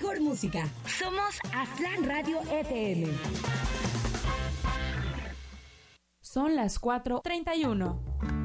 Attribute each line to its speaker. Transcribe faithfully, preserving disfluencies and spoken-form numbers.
Speaker 1: mejor música. Somos Aztlán Radio F M.
Speaker 2: Son las cuatro treinta y uno.